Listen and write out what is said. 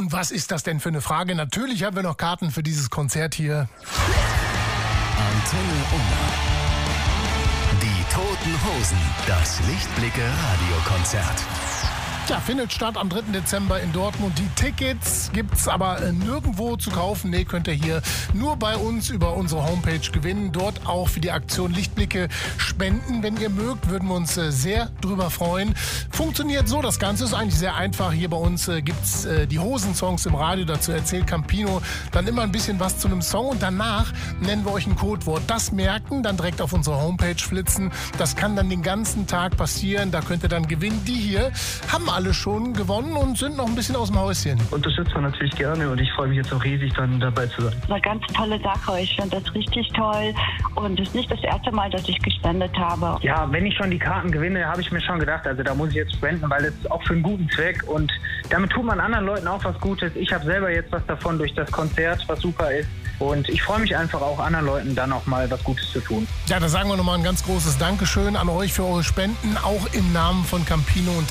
Und was ist das denn für eine Frage? Natürlich haben wir noch Karten für dieses Konzert hier. Antenne Unna. Die Toten Hosen. Das Lichtblicke Radiokonzert. Ja, findet statt am 3. Dezember in Dortmund. Die Tickets gibt's aber nirgendwo zu kaufen. Nee, könnt ihr hier nur bei uns über unsere Homepage gewinnen. Dort auch für die Aktion Lichtblicke spenden. Wenn ihr mögt, würden wir uns sehr drüber freuen. Funktioniert so, das Ganze ist eigentlich sehr einfach. Hier bei uns gibt's die Hosensongs im Radio. Dazu erzählt Campino dann immer ein bisschen was zu einem Song. Und danach nennen wir euch ein Codewort. Das merken, dann direkt auf unsere Homepage flitzen. Das kann dann den ganzen Tag passieren. Da könnt ihr dann gewinnen. Die hier haben alle schon gewonnen und sind noch ein bisschen aus dem Häuschen. Unterstützt man natürlich gerne und ich freue mich jetzt auch riesig, dann dabei zu sein. Eine ganz tolle Sache. Ich finde das richtig toll und es ist nicht das erste Mal, dass ich gespendet habe. Ja, wenn ich schon die Karten gewinne, habe ich mir schon gedacht, also da muss ich jetzt spenden, weil es ist auch für einen guten Zweck und damit tut man anderen Leuten auch was Gutes. Ich habe selber jetzt was davon durch das Konzert, was super ist. Und ich freue mich einfach auch, anderen Leuten dann auch mal was Gutes zu tun. Ja, da sagen wir nochmal ein ganz großes Dankeschön an euch für eure Spenden, auch im Namen von Campino und